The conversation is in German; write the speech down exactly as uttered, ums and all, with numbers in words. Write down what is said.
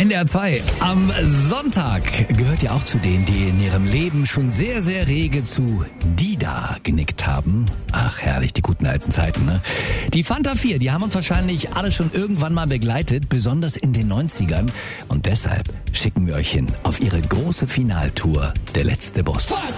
N D R zwei. Am Sonntag gehört ihr auch zu denen, die in ihrem Leben schon sehr, sehr rege zu Dida genickt haben. Ach, herrlich, die guten alten Zeiten, ne? Die Fanta vier, die haben uns wahrscheinlich alle schon irgendwann mal begleitet, besonders in den neunzigern. Und deshalb schicken wir euch hin auf ihre große Finaltour, Der letzte Bus.